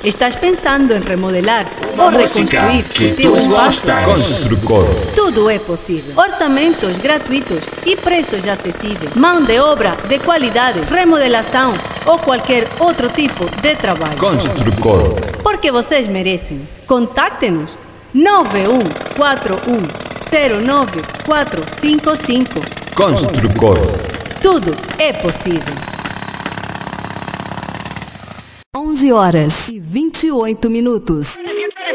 Estás pensando em remodelar ou reconstruir o teu espaço? Construcor. Tudo é possível. Orçamentos gratuitos e preços acessíveis. Mão de obra de qualidade, remodelação ou qualquer outro tipo de trabalho. Construcor. Porque vocês merecem. Contacte-nos 9141094455. Construcor. Tudo é possível. 11 horas e 28 minutos.